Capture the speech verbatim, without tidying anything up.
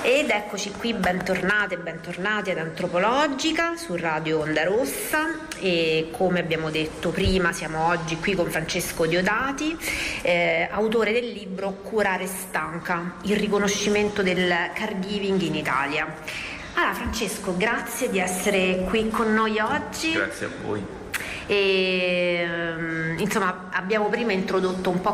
Ed eccoci qui, bentornate e bentornati ad Antropologica su Radio Onda Rossa, e come abbiamo detto prima siamo oggi qui con Francesco Diodati, eh, autore del libro Curare stanca, il riconoscimento del caregiving in Italia. Allora Francesco, grazie di essere qui con noi oggi. Grazie a voi. E, insomma, abbiamo prima introdotto un po'